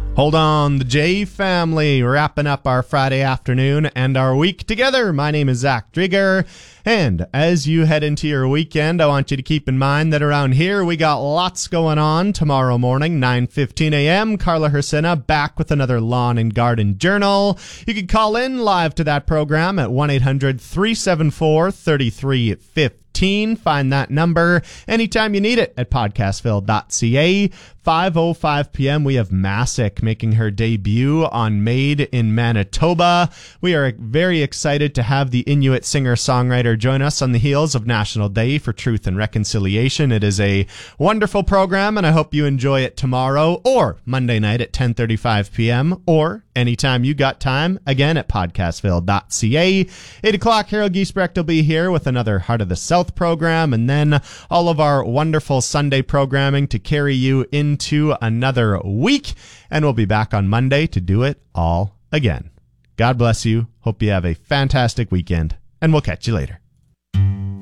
Hold on, the J family, wrapping up our Friday afternoon and our week together. My name is Zach Drieger, and as you head into your weekend, I want you to keep in mind that around here we got lots going on. Tomorrow morning, 9:15 a.m., Carla Hersina back with another Lawn and Garden Journal. You can call in live to that program at 1-800-374-3350. Find that number anytime you need it at podcastville.ca. 5:05 p.m. we have Masick making her debut on Made in Manitoba. We are very excited to have the Inuit singer-songwriter join us on the heels of National Day for Truth and Reconciliation. It is a wonderful program, and I hope you enjoy it tomorrow or Monday night at 10:35 p.m. or anytime you got time, again at podcastville.ca. 8 o'clock, Harold Giesbrecht will be here with another Heart of the South program, and then all of our wonderful Sunday programming to carry you into another week, and we'll be back on Monday to do it all again. God bless you. Hope you have a fantastic weekend, and we'll catch you later.